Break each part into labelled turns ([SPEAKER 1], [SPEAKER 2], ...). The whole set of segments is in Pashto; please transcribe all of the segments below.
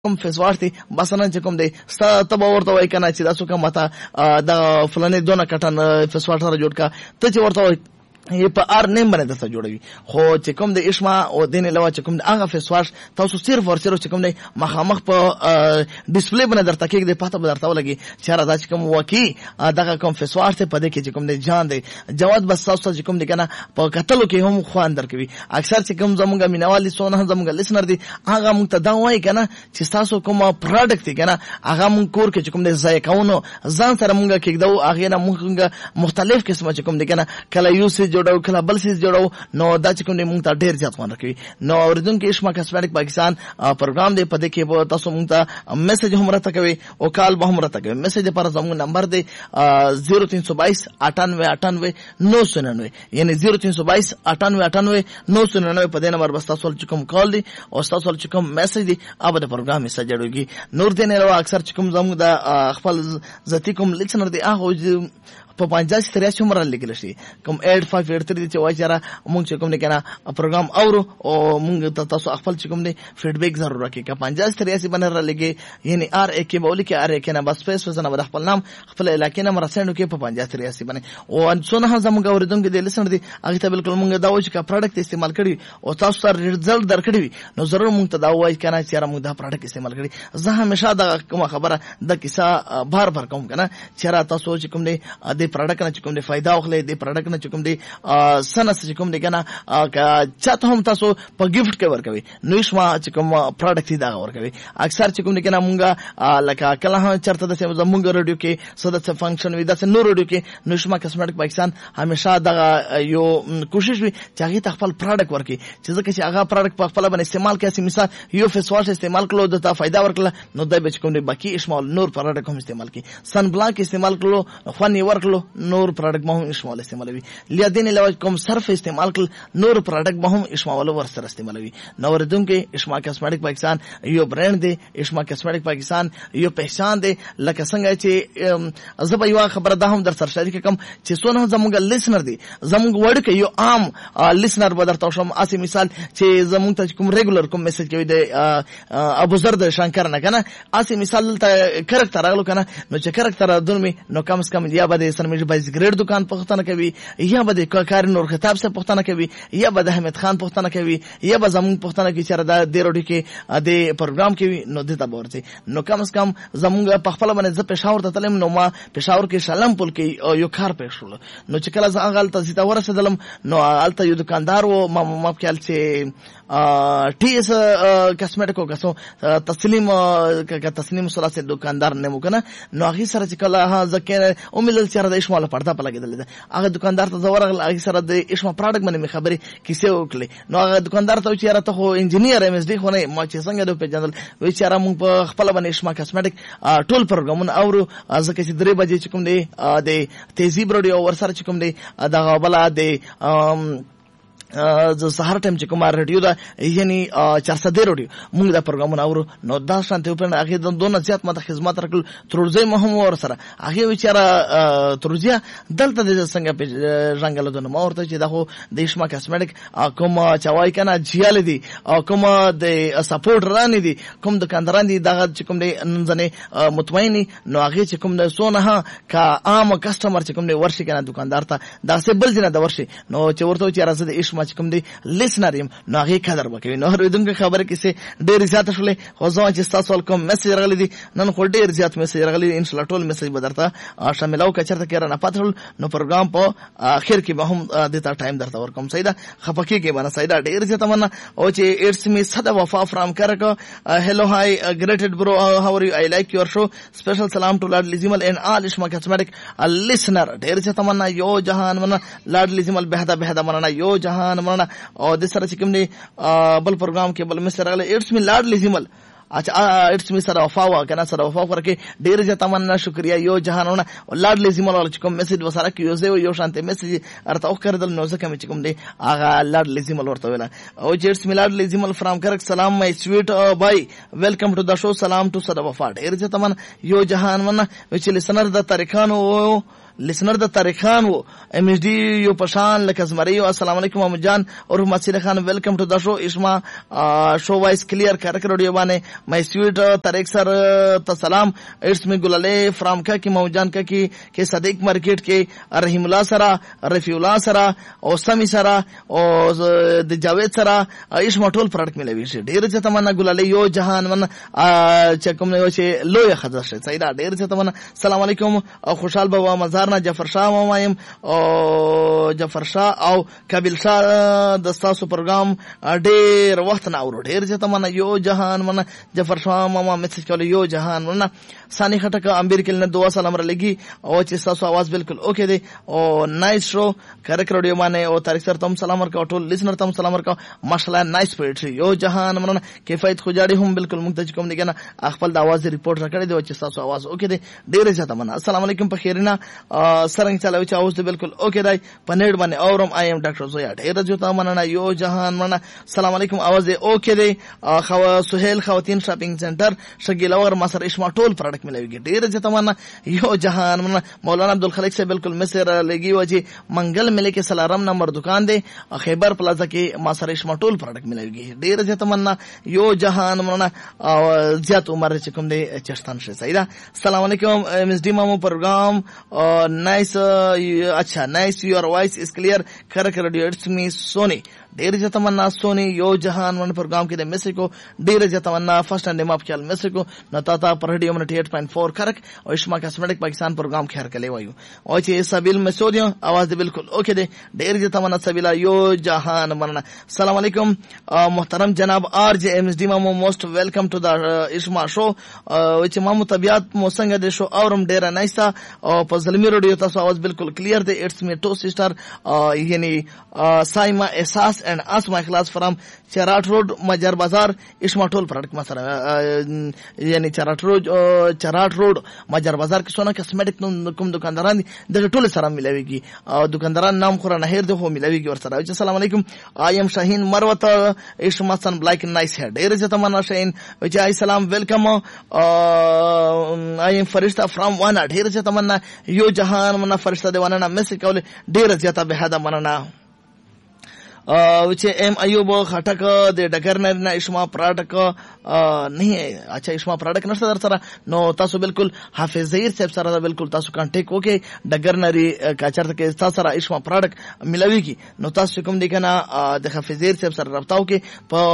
[SPEAKER 1] کوم فیسوار دی بس نن چې کوم دی ته به ورته وایي که نه چې دا څوک ماته د فلانې دونه کټن فیسوار سره جوړ کا ته چې ورته وایي په ار نیم باندې درته جوړوي خو چې کوم د اشما او دین علاوه چې کوم د هغه فیسواش تاسو صرف او صرف چې کوم دی مخامخ په ډسپلی باندې درته کېږدي پته به درته ولګي چې یاره دا چې کوم واقعي دغه کوم فیسواش دی په دې کې چې کوم دی جان دی جواد بس تاسو چې کوم دی که نه په کتلو کې هم خوند درکوي اکثر چې کوم زمونږ مینوال دي څونه زمونږ لیسنر دي هغه موږ ته دا وایي که نه چې ستاسو کوم پروډکټ دی که نه هغه موږ کور کې چې کوم دی ضایع کوو ځان سره موږ کېږدو هغې نه موږ مختلف قسمه چې کوم دی که نه کله یو جوړو کله بل سیز جوړو نو دا چې کوم دی مونږ ته ډېر زیات خوند راکوي نو اورېدونکي اشما کاسمیټک پاکستان پروګرام دی په دې کې به تاسو مونږ ته میسج هم راته کوي او کال به هم راته کوي میسج لپاره زموږ نمبر دی 0322 98 999 یعنی 0322 98 999 په دې نمبر بس تاسو چې کوم کال دی او تاسو چې کوم میسج دی هغه د پروګرام حصہ جوړوي نور دې نه علاوه اکثر چې کوم زموږ د خپل ذاتی کوم لیسنر دی هغه په 50 عمر لیکل شي کوم 8583 چې وایي چې موږ چې کوم نه کنه پروګرام اورو او موږ ته تاسو خپل چې کوم دی فیډبیک ضرور راکړئ که 5083 باندې را لګي یعنی ار ا کې بولی کې ار ا کې نه بس فیس وزنه بر خپل نام خپل علاقې نه مرسنډو کې په 5083 باندې او څونه زموږ اوریدونکو د لیسن دي هغه ته بالکل موږ دا وایو چې کا پروډکټ استعمال کړي او تاسو سره ریزلټ درکړي نو ضرور موږ ته دا وایي کنه چې موږ دا پروډکټ استعمال کړي زه همیشه دا کومه خبره د کیسه بار کوم کنه چې تاسو چې کوم دی د پروډکټ نه چې کوم دی فائدہ واخلئ د پروډکټ نه چې کوم دی سنس چې کوم دی کنه چاته هم تاسو په گیفت کې ورکوي نو اشما چې کوم پروډکټ دی دا ورکوي اکثر چې کوم دی کنه مونږه لکه کله هم چرته د زمونږ رادیو کې سدت فنکشن وي د نور رادیو کې نو اشما کاسمیټک پاکستان همیشه دغه یو کوشش وي چې هغه خپل پروډکټ ورکړي چې ځکه چې هغه پروډکټ په خپل باندې استعمال کړي مثال یو فیس واش استعمال کړو د ته فائدہ ورکړه نو دای به کوم دی باقي اشما نور پروډکټ هم استعمال کړي سن بلاک استعمال کړو خواني ورکړو نور پروډکټ به هم اشمال استعمالوي لیا دین علاوه کوم صرف استعمال کړ نور پروډکټ به هم اشمال ور سره استعمالوي نو ورته اشما کاسمیټک پاکستان یو برانډ دی اشما کاسمیټک پاکستان یو پہچان دی لکه څنګه چې زه به یو خبره ده هم در سره شریک کوم چې څونه زموږ لیسنر دی زموږ وړ کې یو عام لیسنر به درته شم اسی مثال چې زموږ ته کوم ریګولر کوم میسج کوي د ابو زر د شانکر نه کنه اسی مثال ته کریکټر راغلو کنه نو چې کریکټر دونمي نو کم از کم یا به سرمجه 22 گریډ دکان پښتنه کوي یا به د کار نور خطاب سے پښتنه کوي یا به د احمد خان پښتنه کوي یا به زمون پښتنه کوي چې د ډیروډي کې د پروګرام کوي نو دته ورته نو کم از کم زمونږ په خپل باندې ز پېښور ته تلم نو ما پېښور کې شلم پل کې یو کار پېښ شول نو چې کله زه هغه ته زیاته ورسېدلم نو الته یو دکاندار و ما خیال چې T S cosmetic को कसो तस्लीम सला से दुकानदार ने मुकना नोगी सर चिकला हा जके उमिल चार देश वाला पड़ता पला गेदले आगे दुकानदार तो जवर आगे सर दे इशमा प्रोडक्ट मने खबरी किसे ओकले नो आगे दुकानदार तो चिरा तो हो इंजीनियर एमएसडी होने म चे संगे दो पे जनल वे चारा मु खपला बने इशमा कस्मेटिक टोल प्रोग्राम और जके से 3 बजे चिकुम दे तेजी ब्रोडी ओवर सर चिकुम दे दा बला दे ज सहार टाइम چې کومه رادیو دا یعنی 400 رادیو موږ دا پروګرامونه اورو نو دا شانته په هغه دونه زیات ماته خدمات راکړل ترورځي مهم ور سره هغه وچاره ترورځي دلته د څنګه په رنگل دونه ما ورته چې دا خو د اشما کاسمیټک کوم چوای کنه جیال دي کوم د سپورټ ران دي کوم دکانداران دي دا چې کوم د ننځنه مطمئنی نو هغه چې کوم د سونه کا عام کسٹمر چې کوم د ورشي کنه دکاندار ته دا سه بل جنا د ورشي نو چې ورته چې راځي د اشما چې کوم دی لیسنر یم نو هغه قدر وکوي نو هرودونکو خبره کیسه ډیر زیات شولې خو ځوان چې تاسو کوم میسج راغلی دي نن خو ډیر زیات میسج راغلی ان شاء الله ټول میسج به درته شاملو کچرته کړه نه پاتل نو پروګرام په اخر کې به هم دتا ټایم درته ورکوم سیدا خپکی کې باندې سیدا ډیر زیات مننه او چې اټس می صدا وفا فرام کرک هلو هاي گریټډ برو هاو ار یو آی لایک یور شو سپیشل سلام ټو لاډ لیزمل ان آل اشما کاسمیټک لیسنر ډیر زیات مننه یو جهان مننه لاډ لیزمل بهدا مننه یو جهان مننه او د سره چې کوم دی بل پروګرام کې بل مستر غل اټس می لاډ لیزمل اچھا اټس می سره وفا وا کنه سره وفا ورکه ډیر زیات مننه شکریا یو جهانونه لاډ لیزمل ول چې کوم میسج وسره کې یو شانته میسج ارته او کړدل نو ځکه چې کوم دی هغه لاډ لیزمل ورته ویل او اټس می لاډ لیزمل فرام کرک سلام مای سویټ بای ویلکم ټو د شو سلام ټو سره وفا ډیر زیات مننه یو جهان مننه چې لسنر د طریقانو लिसनर द तारिक खान वो एमएसडी यो पशान लकजमरी अस्सलाम वालेकुम अहमद जान और मसीर Khan welcome to the show इस्मा शो वॉइस क्लियर कर ऑडियो बाने माय स्वीट तारिक सर तसलाम इट्स मी गुलाले फ्रॉम का की महमूद जान का की के सदीक मार्केट के रहीमुल्लाह सरा रफीउल्लाह सरा और समी सरा और द जावेद सरा इस्मा टोल प्रोडक्ट मिले विषय ढेर से तमन्ना गुलाले यो जहान मन चकुम ने वसे लोय खदर से सईदा ढेर से तमन्ना अस्सलाम वालेकुम खुशहाल बाबा मजारना जफर शाह मायम और जफर शाह और कबिल शाह दस्ता सु प्रोग्राम ढेर वक्त ना और ढेर से तमन्ना यो जहान मन जफर शाह मामा मैसेज कर यो जहान मन सानी खटक अंबीर के ने दुआ सलाम रलेगी और चिस्ता सु आवाज बिल्कुल ओके दे और नाइस शो करक रेडियो माने और तारिक सर तुम सलाम का टोल लिसनर तुम सलाम का माशाल्लाह नाइस पोएट्री यो जहान मन किफायत खुजाड़ी हम बिल्कुल मुक्तज कम दिगना अखपल आवाज रिपोर्ट रखड़े दे चिस्ता सु आवाज ओके दे डेरे जाता मन अस्सलाम वालेकुम पखीरना सरंग चलावे चाउस दे बिल्कुल ओके दाई पनेड माने और आई एम डॉक्टर जोया ढेर जोता मनना यो जहान मन अस्सलाम वालेकुम आवाज दे ओके दे खवा सुहेल खवातीन शॉपिंग सेंटर शकील और मासर इस्मा टोल प्रोडक्ट मिलेगी ढेर जाता मन यो जहान मन मौलाना अब्दुल खलीक से बिल्कुल मैसेज लेगी वजी मंगल मिले के सलारम नंबर दुकान दे खैबर प्लाजा के मासर इस्मा टोल प्रोडक्ट मिलेगी ढेर जाता मन यो जहान मन ज्यात उमर चिकम दे चस्तान से सईदा अस्सलाम वालेकुम एमएसडी मामू प्रोग्राम नाइस अच्छा nice your voice is clear करक रेडियो इट्स मी सोनी ढेर जतमन्ना सोनी यो जहान मन प्रोग्राम के मैसेज को ढेर जतमन्ना फर्स्ट एंड डेम ख्याल मैसेज को नताता पर रेडियो 98.4 करक और इस्मा कॉस्मेटिक पाकिस्तान प्रोग्राम खैर के ले वायु और चे सबिल में सोदियो आवाज दे बिल्कुल ओके दे ढेर जतमन्ना सबिला यो जहान मन अस्सलाम वालेकुम मोहतरम जनाब आरजे एमएसडी मामू मोस्ट वेलकम टू द इस्मा शो विच मामू तबियत मोसंग दे शो और हम डेरा नाइसा और पजलमी रेडियो ता आवाज बिल्कुल क्लियर दे इट्स मी टू सिस्टर यानी साइमा एहसास and ask my class from Charat Road Majar Bazar Isma Toll product masara yani Charat Road Majar Bazar ki sona cosmetic kum दुकानदारान दे टोले सारा मिलेगी दुकानदारान नाम खुरा नहर दे हो मिलेगी और सारा अस्सलाम वालेकुम आई एम शाहीन मरवत इस्मा सन black and nice hair der जतमना शाहीन विच आई सलाम वेलकम आई एम फरिश्ता फ्रॉम वाना ढेर जतमना यो जहान मना फरिश्ता देवाना ना मैसेज कवले ढेर जता बेहदा मनना विच एम अयूब खटक दे डगर ना इस्मा प्राडक नहीं है अच्छा इस्मा प्राडक नष्ट दर सरा नो तासु बिल्कुल हाफिज जहीर साहब सरा बिल्कुल तासु कांटेक्ट ओके डगर नरी काचर के सरा इस्मा प्राडक मिलावी की नो तासु कम देखना दे हाफिज जहीर साहब सरा रब्ताओ के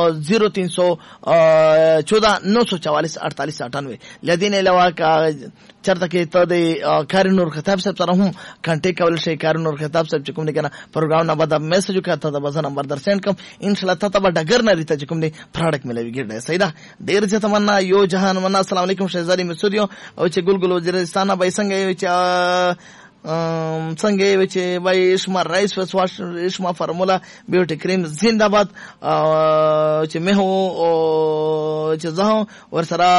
[SPEAKER 1] 0314 944 48 98 लेकिन अलावा का चरता के तदे कारिनूर खताब साहब सरा हूं कांटेक्ट कवल से कारिनूर खताब साहब चुकुम देखना प्रोग्राम ना बदा मैसेज का था नंबर दर सेंड कम इंशाल्लाह तब डगर ना रीता जिकुम ने प्रोडक्ट मिलेगी गिर सईदा देर से तमन्ना यो जहान मन्ना अस्सलाम वालेकुम शहजादी मिसुरियो ओचे गुलगुल वजीरिस्तान भाई संगे संगे विचे भाई इस्मा राइस फेस वॉश इस्मा फार्मूला ब्यूटी क्रीम जिंदाबाद ओचे मैं हूं ओचे जहां और सरा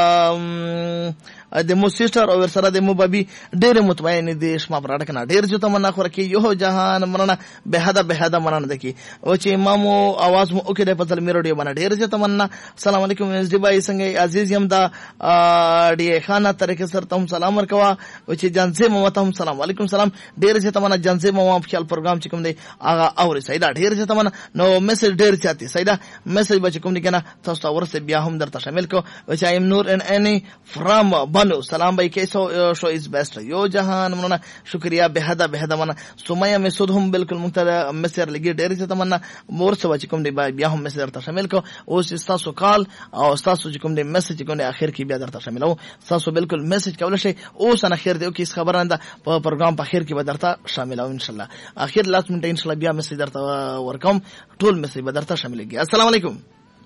[SPEAKER 1] देमो सिस्टर और सरा देमो बबी डेरे मुतमईन देश मा प्रोडक्ट ना ढेर जो तमन्ना खर की यो जहान मनना बेहदा मनना देखी ओचे मामो आवाज में ओके दे पतल मेरो डियो बना ढेर जो तमन्ना अस्सलाम वालेकुम एसडी भाई संगे अजीज यमदा डिए खाना तरीके सर तुम सलाम रखवा ओचे जानसे ममता हम सलाम वालेकुम सलाम ढेर जो तमन्ना जानसे मम ख्याल प्रोग्राम चिकम दे आगा और सईदा ढेर जो तमन्ना नो मैसेज ढेर चाहती सईदा मैसेज बचकुम दिकना तस्ता और से ब्याह हम दर शामिल को ओचे I am Noor and any from बनो सलाम भाई कैसो शो इज बेस्ट यो जहान मना शुक्रिया बेहदा मना सुमैया में सुध हम बिल्कुल मुक्तदा मैसेज लगी ढेर से तमन्ना मोर से बचकुम दे ब्याह हम मैसेज दर शामिल को उस स्तासो कॉल और स्तासो जिकुम दे मैसेज को आखिर की ब्याह दर शामिल हो स्तासो बिल्कुल मैसेज कवल से ओ सन आखिर दे किस खबर आंदा प्रोग्राम आखिर की बदरता शामिल हो इंशाल्लाह आखिर लास्ट मिनट इंशाल्लाह ब्याह मैसेज दरता वरकम टोल मैसेज बदरता शामिल होगी अस्सलाम वालेकुम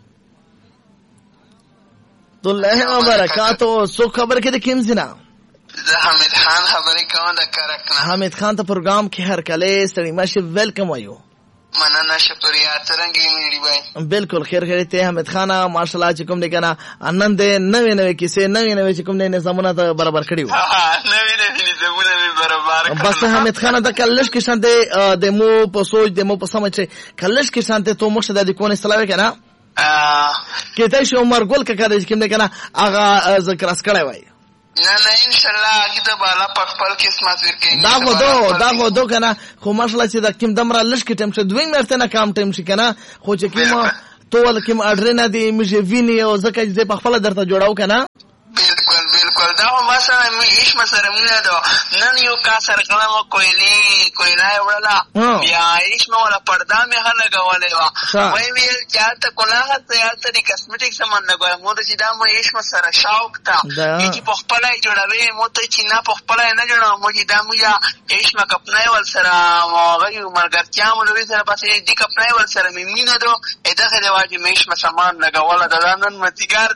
[SPEAKER 1] तो लह बरकातो सो खबर के किम जिना
[SPEAKER 2] हामिद खान खबर कौन करकना
[SPEAKER 1] हामिद खान तो प्रोग्राम के हर कले सड़ी माशे वेलकम आयो
[SPEAKER 2] मनना शुक्रिया तरंगी मेरी भाई
[SPEAKER 1] बिल्कुल खैर ते हामिद खाना माशाल्लाह चिकुम ने कहना आनंद नवे किसे नवे चिकुम ने जमुना तो बराबर खड़ी हो
[SPEAKER 2] नवे जमुना में बराबर
[SPEAKER 1] बस हामिद खाना तो कलश के शांते देमो पसोज देमो पसमचे कलश के शांते तो मुर्शदा दी कोने सलावे कहना केतै शो उमर गोल का करे किम ने कहना आगा जकरास कड़े भाई
[SPEAKER 2] نه ان شاء الله هغه د بالا په خپل قسمت ورکړي
[SPEAKER 1] دا خو دو کنه خو ماشاءالله چې د کوم دمره لږ کې ټیم شه دوی مرته نه کام ټیم شي کنه خو چې کوم ټول کوم اډرنا دی مې ویني او زکه چې په خپل درته جوړاو کنه
[SPEAKER 2] بالکل دا هم مثلا هیڅ مسره مونږ دا نن یو کا سره کلمه کویلا وړلا بیا هیڅ نو ولا پردا مې هله غولې وا وای ویل چاته کلاه ته یاته د کاسمیټک سامان نه غواړم مو چې دا مې هیڅ مسره شوق تا چې په خپل جوړوي مو ته چې نه په خپل نه جوړم مو چې دا مو یا هیڅ ما کپنای ول سره هغه مرګرتیا مو لوي سره پاسې دې کپنای ول سره مې مینه دو دغه دی واجب مې هیڅ سامان نه غواړم دا نن متیګار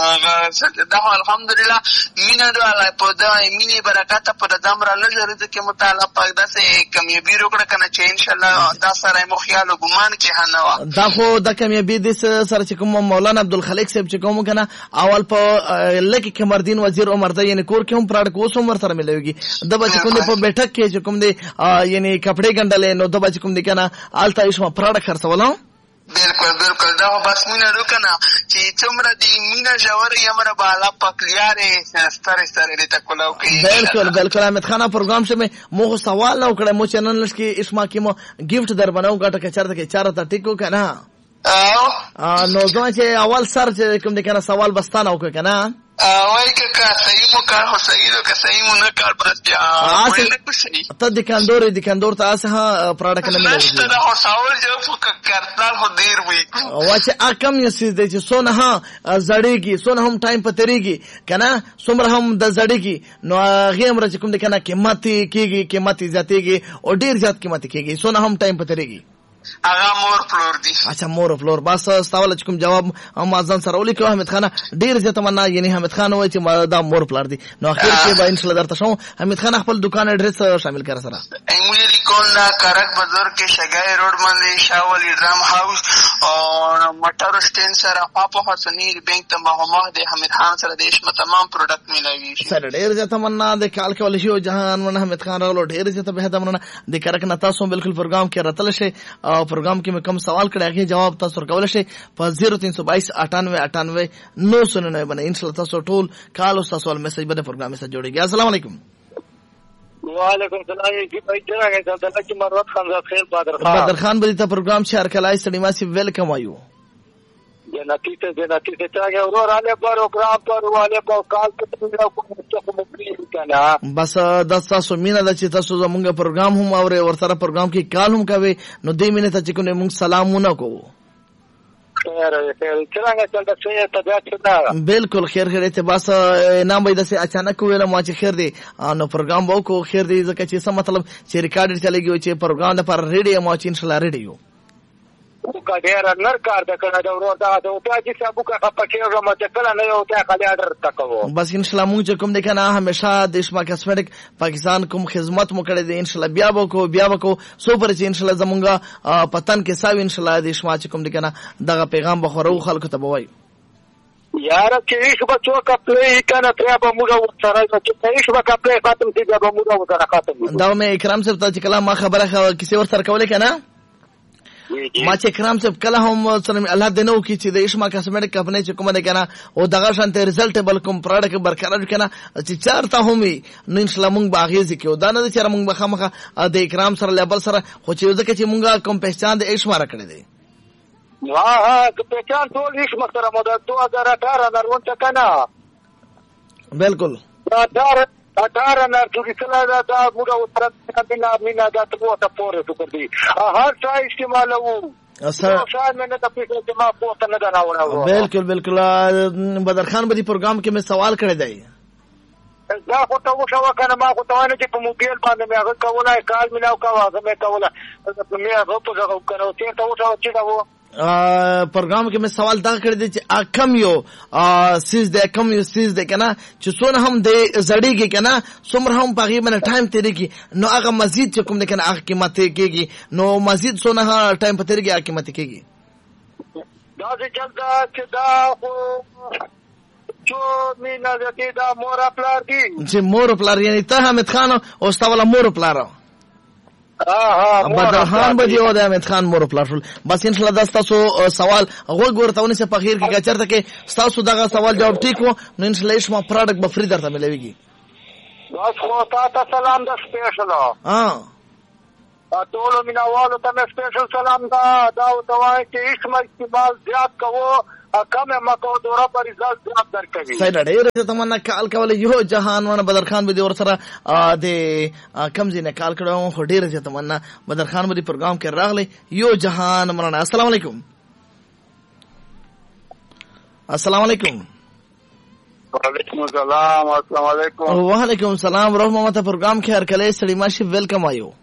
[SPEAKER 2] دا الحمدلله مینه دو الله په دا مینه برکت په دم را لږه کې مطالعه پاک داسې کامیابی وکړه کنه چې ان شاء الله دا سره مو خیال او ګمان کې هنوا
[SPEAKER 1] دا خو د کامیابی د سره چې کوم مولانا عبدالخالق صاحب چې کوم کنه اول په لکه کمردین وزیر عمر ته یعنی کور کې هم پراډ کو سومر سره ملويږي د بچ کوم په بیٹک کې چې کوم دی یعنی کپڑے ګندلې نو د بچ کوم دی کنه آلتا ایشما پراډ خرڅولم
[SPEAKER 2] بالکل دا بس مینه وکنه چې څومره دی مینه جوړ یمره بالا پکلیاره ستاره ته کولاو کې
[SPEAKER 1] بالکل احمد خان پروګرام شه مو سوال نو کړه مو چنل لش کې اسما کې مو گیفت در بناو غټه کې چرته کې چارته ټیکو کنه نو ځکه چې اول سر چې کوم دي کنه سوال بستانه وکړه کنه
[SPEAKER 2] وای که صحیح مو کار هو صحیح نو که صحیح مو نه کار بس بیا
[SPEAKER 1] ته د کندور ته اسه پراډکټ نه ملي
[SPEAKER 2] دا هو سوال جو کارتل هو دیر وي
[SPEAKER 1] واچ اکم یې سې د چې سونه ها زړېږي سونه هم ټایم په تریږي کنه څومره هم د زړېږي نو هغه امر چې کوم د کنه قیمتي زیاتېږي او ډیر زیات قیمتي کېږي سونه هم ټایم په تریږي
[SPEAKER 2] هغه مور فلور دي
[SPEAKER 1] اچھا مور فلور بس استاول چې کوم جواب ما ځان سره ولیکو حمید خان ډیر زیات منا یعنی حمید خان وای چې دا مور فلور دي نو اخر کې به ان شاء الله درته شو حمید خان خپل دکان ایڈریس شامل کړه سره
[SPEAKER 2] ایموی ریکوندا کرک بازار کې شګای روډ باندې شاولی ډرام هاوس او مټر سټین سره پاپو حسنی بینک ته محمد حمید خان سره دیش م تمام پروډکټ ملایوي
[SPEAKER 1] سره ډیر زیات منا د کال کې ول شو جهان ون حمید خان راغلو ډیر زیات به دمنه د کرک نتا سو بالکل پروګرام کې راتل شي او پروګرام کې مې کوم سوال کړی هغه جواب تاسو ورکول شي په 0322 98 999 باندې ان شاء الله تاسو ټول کال او تاسو میسج باندې پروګرام سره جوړیږي السلام علیکم
[SPEAKER 3] وعلیکم السلام جی بھائی څنګه تاسو چې مروت خان زاد خیر بدر خان
[SPEAKER 1] بری ته پروګرام شهر کلای سړی ما سي ویلکم آیو
[SPEAKER 3] جنتی ته څنګه ورور आले پروګرام پر والے په کال کې کوم مفید کنه
[SPEAKER 1] بس د تاسو مینه د چې تاسو زموږ پروګرام هم او ورسره پروګرام کې کال هم کوي نو دې مینه ته چې کوم موږ سلامونه کوو
[SPEAKER 3] خیر څنګه څنګه ته
[SPEAKER 1] بالکل خیر ته بس نام به د اچانک ویل ما چې خیر دی نو پروګرام وکړو خیر دی ځکه چې څه مطلب چې ریکارډ چلےږي چې پروګرام لپاره ریډي ما چې ان شاء الله ریډي یو
[SPEAKER 3] کا ډیر نر کار د کنه دا ورو دا ته چې سبو کا پکې ما ته کله نه یو ته خالي آرډر تکو
[SPEAKER 1] بس ان شاء الله موږ کوم د کنه همیشه د اسما کاسمیټک پاکستان کوم خدمت مو کړی دی ان شاء الله بیا وکړو سوپر چې ان شاء الله زمونږه پتن کې ساوي ان شاء الله د اسما چې کوم د کنه دغه پیغام بخورو خلکو ته بوي
[SPEAKER 3] یار کې هیڅ بچو کپلې کنه ته به موږ سره چې هیڅ به کپلې ختم دي به موږ سره ختم
[SPEAKER 1] دا مې اکرام صاحب ته چې کلام ما خبره کیسه ور سره کولې کنه ما چې کرام صاحب کله هم سره الله دې نو کی چې د اسما کاسمیټک کمپنی چې کومه ده کنه او دغه شانته ریزلټ بل کوم پروډکټ برقرار کنه چې چارته همي نو ان شاء الله مونږ باغیز کېو دا نه چې مونږ بخمخه د اکرام سره لیبل سره خو چې ځکه چې مونږه کوم پہچان د اسما را کړی دی
[SPEAKER 3] که پہچان ټول اسما سره مو د 2018 نرون ته کنه
[SPEAKER 1] بالکل
[SPEAKER 3] 18 نرجوړي سره دا موږ وتر بنا مینا دا ته ته پورې تو کړی هر څه استعمالو
[SPEAKER 1] اصل
[SPEAKER 3] شاید مې نه د پیسې ته ما پوښتنه نه راوړم
[SPEAKER 1] بالکل بدر خان بری پروګرام کې مې سوال کړی دی
[SPEAKER 3] دا خو ته وشو کنه ما خو ته نه چې په موبایل باندې مې هغه کولای کال مې نو کاوه مې کوله مې هغه په ځای کنه ته وشو چې دا و
[SPEAKER 1] پروګرام کې مې سوال دا کړی دی چې کم یو سیز ده کنه چې څونه هم د زړیږي کنه څومره هم په غیبه نه ټایم تیریږي نو هغه مزید چې کوم ده کنه هغه قیمت کېږي نو مزید څونه ها ټایم په تیریږي هغه قیمت کېږي
[SPEAKER 3] دا چې دا خو چې مینا دې دا مور خپل دي
[SPEAKER 1] چې مور خپل یعنی ته حمید خان او استاوله مور خپل بدر خان به دی او د احمد خان مور پلاټول. بس ان شاء الله تاسو سوال غوږ ورتهونه چې په خیر کې چرته کې تاسو دغه سوال جواب ټیک وو نو ان شاء الله شما پروډکټ به فری درته ملويږي.
[SPEAKER 3] بس خو تا سلام د سپیشل ټول مینوالو ته سپیشل سلام دا وایي چې اسم استعمال زیات کوو کم مکو دوره پر ریزلټ زیات درکوي.
[SPEAKER 1] صحیح ډېر تمنا کال کول یو جهان ونه بدر خان به ور سره د کم زینه کال کړو خو ډېر تمنا بدر خان به پروګرام کې راغلی یو جهان مرنه. السلام علیکم. السلام علیکم.
[SPEAKER 3] وعلیکم السلام. السلام علیکم.
[SPEAKER 1] وعلیکم السلام ورحمه الله. پروګرام کې هر کله سړی ماشي ویلکم آیو.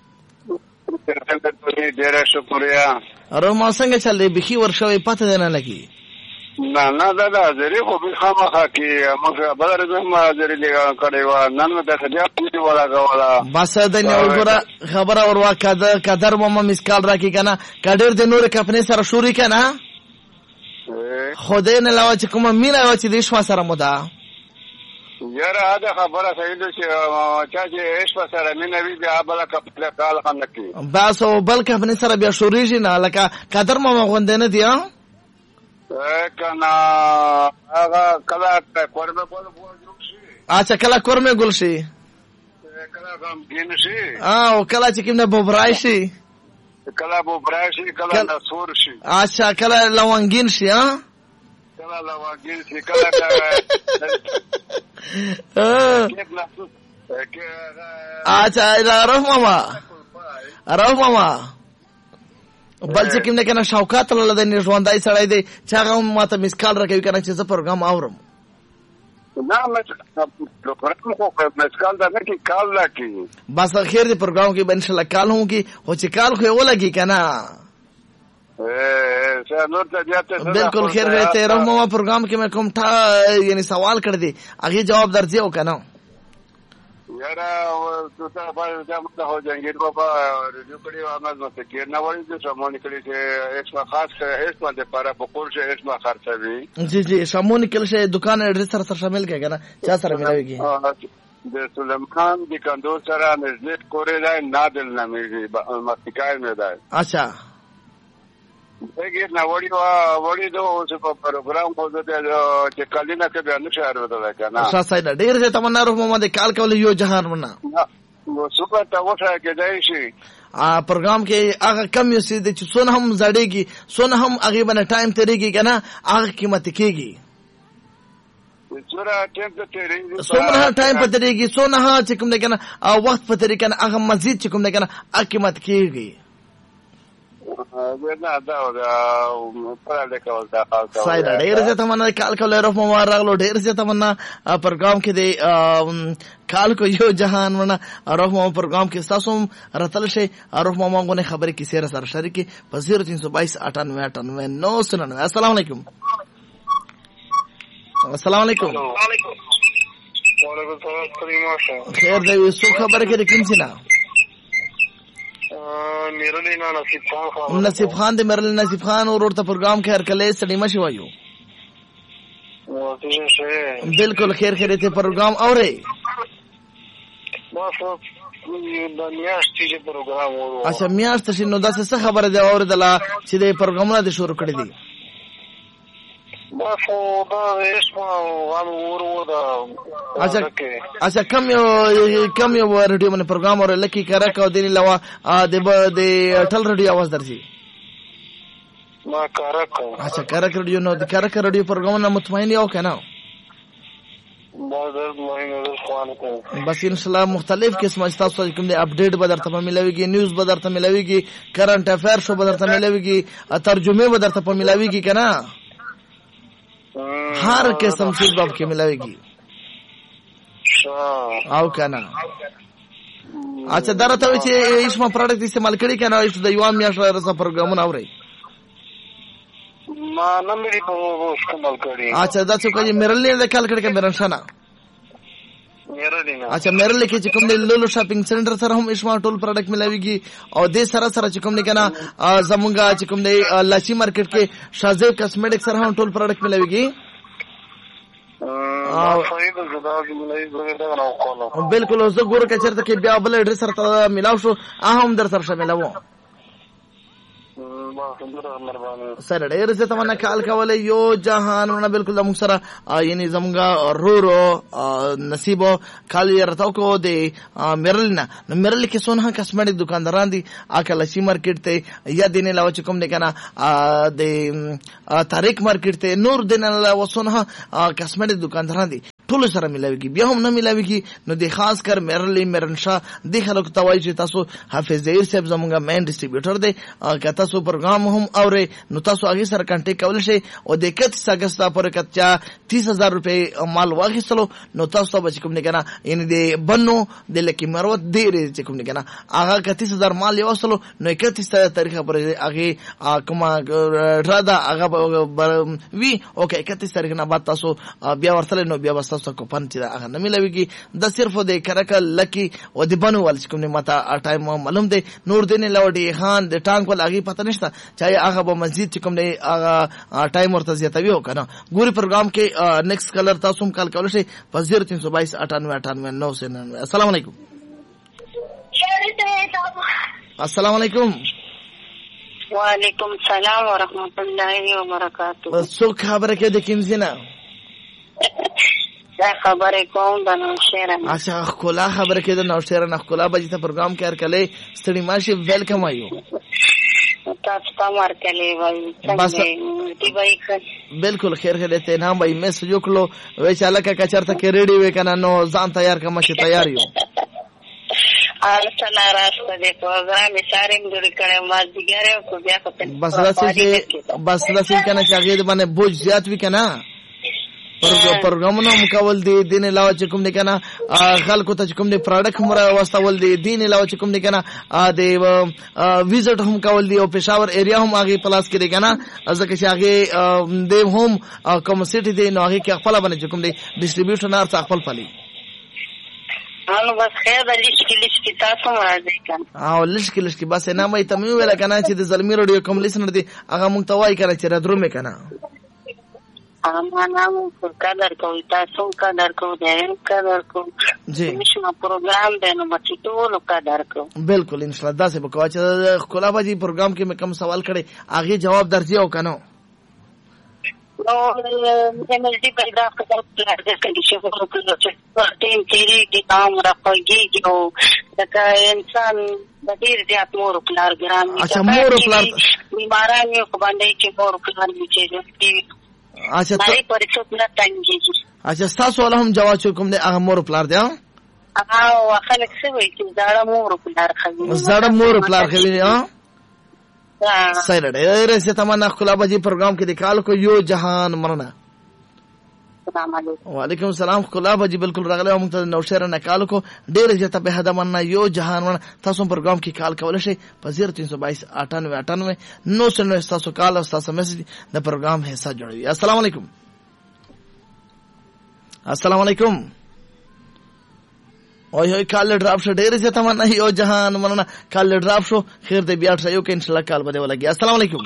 [SPEAKER 3] ډېر شکریہ.
[SPEAKER 1] روما څنګه چلې بخي ورشوي پته نه لګي.
[SPEAKER 3] نه دا زری خو به خامخا کې موږ بدر زم زری لګا کړي و نن د خدای په ولا غواړه
[SPEAKER 1] بس د نو خبره وروا قدر مم مسکال راکی کنه کډر د نور کپنې سره شوري کنه خدای نه لاو چې کوم مینا و چې د شوا سره مودا
[SPEAKER 3] یاره دا خبره صحیح ده چې چې ايش سره مینا وی بیا بل کپله کال خان کی
[SPEAKER 1] بس او بل کپنې سره بیا شوري نه لکه قدر مم غوند نه دی
[SPEAKER 3] کنا هغه کلا کورمه بول شي.
[SPEAKER 1] اچھا کلا کورمه ګل شي
[SPEAKER 3] کلا غم دین شي
[SPEAKER 1] او کلا چې کومه بوبرای شي
[SPEAKER 3] کلا بوبرای شي کلا نسور شي.
[SPEAKER 1] اچھا کلا لونګین شي
[SPEAKER 3] کلا لونګین شي کلا
[SPEAKER 1] اچھا راو ماما بل چې کوم نه کنه شوکات له د ژوندای سړی دی چې هغه ماته مسکال راکوي کنه چې زه پروګرام اورم.
[SPEAKER 3] نه مې پروګرام خو مسکال دا نه کی کال لا کی
[SPEAKER 1] بس خیر دی پروګرام کې ان شاء الله کال هوږي او چې کال خو ولګي کنه
[SPEAKER 3] نور ته بیا
[SPEAKER 1] بالکل خیر وته رحمه پروګرام کې مې کوم تا یعنی سوال کړ دي هغه جواب درځي او کنه
[SPEAKER 3] یاره تو ته باید دا هو جنگیر بابا ریډیو کړي او موږ ته کې نه وایي چې سمون کړي چې اسما خاص اسما د پاره بقول شه اسما خرڅوي.
[SPEAKER 1] جی سمون کړي شه دکان ایڈریس سره شامل کړي کنه چا سره ملاويږي
[SPEAKER 3] د سلیمان د کندو سره نزدیک کورې ده نادل نامې مستکای مې ده.
[SPEAKER 1] اچھا
[SPEAKER 3] اګیر نه وړي دو اوس په پروګرام خو د چې کلینا کې بیان شهر وته کنه
[SPEAKER 1] شاسای ډېر دې تمنا روح محمد کال کول یو جهان ورنه
[SPEAKER 3] نو سپر تا وښه کې دی شي
[SPEAKER 1] پروګرام کې هغه کم یو سي چې سونه هم زړېږي سونه هم هغه باندې ټایم تیریږي کنه هغه قیمت کېږي
[SPEAKER 3] سوره ټیم ته تیریږي
[SPEAKER 1] سونه ټایم په تیریږي سونه چې کوم نه کنه وخت په تیریږي کنه هغه مزید چې کوم نه کنه هغه قیمت کېږي.
[SPEAKER 3] ورنه دا پر لیکل دا خاصه
[SPEAKER 1] صحیح ډېر زه تمنا کال کول روح محمد راغلو ډېر زه تمنا پروګرام کې دی کال کو یو جهان ورنه روح محمد پروګرام کې تاسو راتل شي روح محمد غو نه خبرې کې سره سره شریکي په 0322 98 999. السلام علیکم. السلام علیکم.
[SPEAKER 3] وعلیکم السلام.
[SPEAKER 1] خیر دی څو خبره کې کوم څه نه نصیب خان دې مرل نصیب خان اور ته پروګرام کې هر کله سړی مشي وایو بالکل خیر ته پروګرام اوري اچھا میاشت شي نو دا څه خبره ده اوردله چې دې پروګرامونه دې شروع کړی دي اچھا کم یو ریډیو باندې پروګرام اور لکی کرا کو دی لوا د ټل ریډیو आवाज درځي
[SPEAKER 3] ما کرا
[SPEAKER 1] اچھا کرا ریډیو نو د کرا ریډیو پروګرام نه مطمئن یو کنه بس ان شاء الله مختلف قسم تاسو کوم د اپډیټ به درته ملويږي نیوز به درته ملويږي کرنٹ افیر شو به درته ملويږي ترجمه به درته ملويږي کنه هر قسم څه باب کې ملويږي او کنه اچھا درته چې اسما پروډکټ استعمال کړي کنه ایست د یو میاش سره پروګرامونه اوري
[SPEAKER 3] ما نه مې په استعمال کړي
[SPEAKER 1] اچھا دا څه کوي مرلې د کال کړي مرن شنه اچھا مرلې کې چې کوم د لولو شاپینګ سنټر سره هم اسما ټول پروډکټ ملويږي او د سره چې کوم نه کنه زمونږه چې کوم د لاچی مارکیټ کې شازیب کاسمیټک سره هم ټول پروډکټ ملويږي بالکل زه ګوره که چېرته کې بیا بل اډرس سره ملاو شو هم در سره شاملوم. سره ډېر زه تمنا کال کوله یو جهانونه بالکل زموږ سره یعنی زموږ رورو نصیبو کال یې راتاو کو د میرل نه نو میرل کې څونه کسمټیک دکانداران دي اکلشي مارکیټ ته یا دینې علاوه چې کوم دی کنه د تاریخ مارکیټ ته نور دینې علاوه څونه کسمټیک دکانداران دي ټول سره ملاويږي بیا هم نه ملاويږي نو د خاص کر میرل مرنشا د خلکو توای چې تاسو حافظ زهیر صاحب زموږ مین ډسټریبیوټر دی که تاسو پروګرام هم اورئ نو تاسو هغه سره کانټیکټ کولی شئ او د 31 اگست پورې کچا 30000 روپے مال واخیستلو نو تاسو به کوم نه کنه یعنی د بنو د لکی مروت ډیر چې کوم نه کنه هغه 30000 مال یې وصلو نو 31 تاریخ پورې هغه کومه رادا هغه وی اوکے 31 تاریخ نه بعد تاسو بیا ورتل نو بیا تاسو کو پن چې هغه نه ملويږي د صرف د کرکل لکی او د بنو ول کوم نه متا ټایم معلوم دی نور دین لوډي خان د ټانک ول هغه پته نشته چې هغه به مسجد کوم نه هغه ټایم ورته زیاتوي او کنه ګوري پروګرام کې نیکست کلر تاسو هم کال کول شي 0322 98 99 السلام علیکم. السلام علیکم.
[SPEAKER 4] وعلیکم السلام ورحمۃ اللہ وبرکاتہ.
[SPEAKER 1] څو خبره کې د کوم زینا
[SPEAKER 4] خبره کوم د نوشهره.
[SPEAKER 1] اچھا خلا خبره کې د نوشهره نه خلا به چې پروګرام کې ارکلې ستړي ماشي ویلکم آیو
[SPEAKER 4] تاسو ته ورکلې وای
[SPEAKER 1] بس
[SPEAKER 4] دی وای
[SPEAKER 1] بالکل خیر خیر ته نام وای میسج وکړو وای چې الکه کچرته کې ریډي وای کنه نو ځان تیار کما چې تیار یو
[SPEAKER 4] سنا راسته د پروګرام سارم جوړ کړم ما دیګره کو بیا په
[SPEAKER 1] بس لاسې کنه چې هغه باندې بوج زیات وی کنه پروګرامونه مکول دي دین علاوه چې کوم نه کنه خلکو ته چې کوم نه پروډکټ مره واستول دي دین علاوه چې کوم نه کنه د ویزټ هم کول دي او پېښور ایریا هم هغه پلاس کې دي کنه ځکه چې هغه د هم کوم سټي دي نو هغه کې خپل باندې چې کوم دي ډسټریبیوټر نه ارڅ خپل پالي
[SPEAKER 4] نو بس خیر د لیش کې تاسو راځي کنه
[SPEAKER 1] او لیش کې بس نه مې تمه ویل کنه چې د زلمی رادیو کوم لیسنر دي هغه مونږ ته وای کنه چې را درو مې کنه
[SPEAKER 4] نام قدر کوي تاسو قدر کوو دین قدر کوو
[SPEAKER 1] جی
[SPEAKER 4] مشما پروګرام دینو مچ ټول قدر کوو
[SPEAKER 1] بالکل ان شاء الله دا څه بکوا چې خلا باجی پروګرام کې مې کوم سوال کړي هغه جواب درځي او کنه
[SPEAKER 4] نو MSD پیدا کړو پلان دې کې چې ورکړو چې ټیم تیری کې کام راځي او دا انسان د ډیر زیات مور پلان ګرام
[SPEAKER 1] اچھا مور پلان
[SPEAKER 4] بیماران یو باندې چې مور پلان چې
[SPEAKER 1] اچھا
[SPEAKER 4] ماری پرڅوت نه تنګي
[SPEAKER 1] اچھا تاسو له هم جواب کوم دې هغه مور پلان دی
[SPEAKER 4] او خلک څه وایي چې زړه مور پلان کوي
[SPEAKER 1] زړه مور پلان کوي ها سره ډېر څه تمنا خلا بجې پروګرام کې د کال کو یو جهان مرنه.
[SPEAKER 4] السلام علیکم.
[SPEAKER 1] وعلیکم السلام خلا بجې بالکل راغله موږ ته نوشهره نه کال کو ډېر څه ته به هدمنه یو جهان مرنه تاسو پروګرام کې کال کول شي په 0322 98 99 تاسو کال او تاسو میسج د پروګرام حصہ جوړوي. السلام علیکم. السلام علیکم. او کال ډراپ شو ډېر څه تمنا یو جهان مرنه کال ډراپ شو خیر دې بیا څه یو کې ان شاء الله کال بده ولګي. السلام علیکم.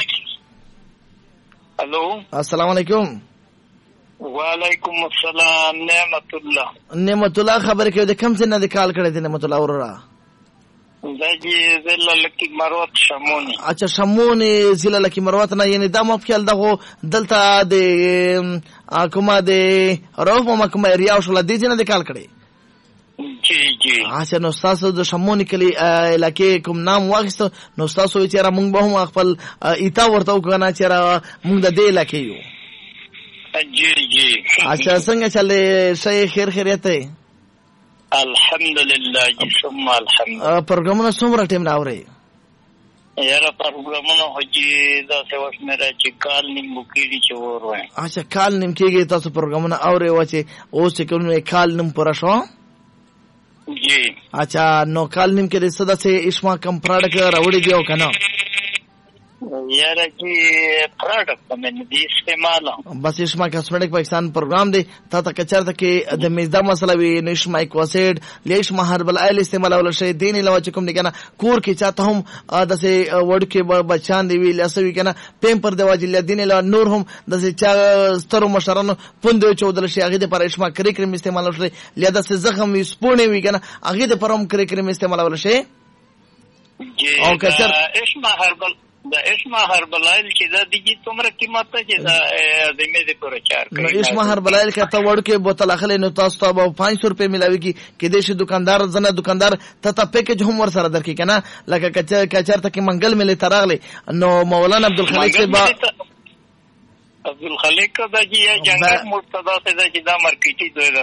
[SPEAKER 3] الو
[SPEAKER 1] السلام علیکم.
[SPEAKER 3] وعلیکم السلام.
[SPEAKER 1] نعمت الله خبر کې د کم څه نه د کال کړه دې نعمت الله اورا
[SPEAKER 3] دغه زل لکی مروت شمونی.
[SPEAKER 1] اچھا شمونی زل لکی مروت نه یعنی دا مو خپل دغه دلته د کومه د روف ما کومه ایریا شول دې نه د کال کړه.
[SPEAKER 3] جی
[SPEAKER 1] اچھا نو تاسو د شمونی کلی علاقې کوم نام واغست نو تاسو چې را مونږ به هم خپل ایتا ورته وکنه چې را مونږ د دې علاقې یو.
[SPEAKER 3] جی
[SPEAKER 1] اچھا څنګه چلے شي خیر خیریت ہے
[SPEAKER 3] الحمدلله جی ثم الحمد.
[SPEAKER 1] پروګرامونه څومره ټیم راوړي
[SPEAKER 3] یاره پروګرامونه هجی دا څه وخت مې راځي کال نیم وکړي چې وروه.
[SPEAKER 1] اچھا کال نیم کېږي تاسو پروګرامونه اوري واچي او څه کوم کال نیم پوره شو.
[SPEAKER 3] جی
[SPEAKER 1] اچھا نو کال نیم کې د صدا سے اسما کم پروډکټ راوړي دی او کنه
[SPEAKER 5] یاره چې پروډکټ باندې دې استعمال
[SPEAKER 1] بس اشما کاسمیټک پاکستان پروګرام دی تا ته کچرته کې د میزدا مسله وی نشما ایکواسید لیشما هربل آیل استعمالول شي دین علاوه چې کوم دی کنه کور کې چاته هم د سه وړ کې بچان دی وی لاسوي کنه پیمپر دی واجل دین علاوه نور هم د سه چا سترو مشرانو پوند چودل شي هغه د پر اشما کریم استعمالول شي لیا د سه زخم وی سپونه وی کنه هغه د پرم کریم استعمالول شي
[SPEAKER 5] او کچر اشما هربلایل چې دا دیږي څومره قیمت چې دا د میزه پر چار کوي
[SPEAKER 1] اشما هربلایل کې ته وړ کې بوتل اخلي نو تاسو ته 500 روپے ملاوي کې د شي دکاندار زنه دکاندار ته پیکج هم ور سره درکې کنه لکه کچر ته کې منګل ملي تراغلي نو مولانا عبدالخالق سے
[SPEAKER 5] عبدالخالق دا چې جنگل مرتضی سے دا مارکیټي